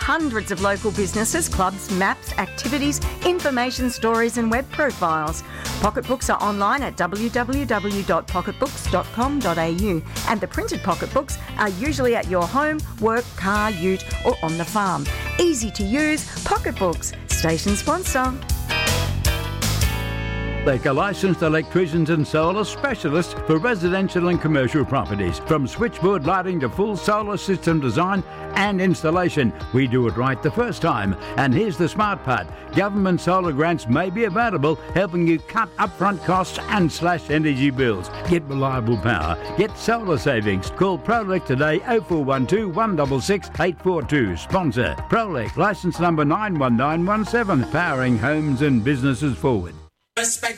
hundreds of local businesses, clubs, maps, activities, information stories and web profiles. Pocketbooks are online at www.pocketbooks.com.au, and the printed pocketbooks are usually at your home, work, car, ute or on the farm. Easy to use, Pocketbooks, station sponsor. They're licensed electricians and solar specialists for residential and commercial properties. From switchboard lighting to full solar system design and installation, we do it right the first time. And here's the smart part. Government solar grants may be available, helping you cut upfront costs and slash energy bills. Get reliable power. Get solar savings. Call Prolec today, 0412 166 842. Sponsor Prolec, licence number 91917, powering homes and businesses forward. Respect